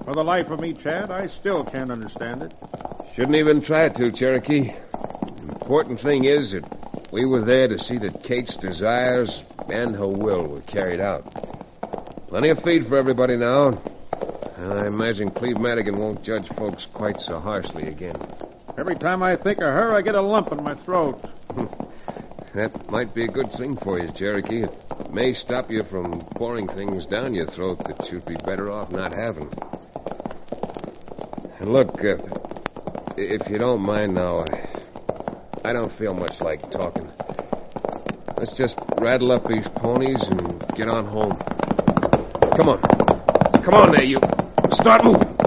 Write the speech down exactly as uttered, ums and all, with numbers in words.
For the life of me, Chad, I still can't understand it. Shouldn't even try to, Cherokee. The important thing is that we were there to see that Kate's desires and her will were carried out. Plenty of feed for everybody now. And I imagine Cleve Madigan won't judge folks quite so harshly again. Every time I think of her, I get a lump in my throat. That might be a good thing for you, Cherokee. It may stop you from pouring things down your throat that you'd be better off not having. And look, uh, if you don't mind now, I don't feel much like talking. Let's just rattle up these ponies and get on home. Come on. Come on there, you. Start moving.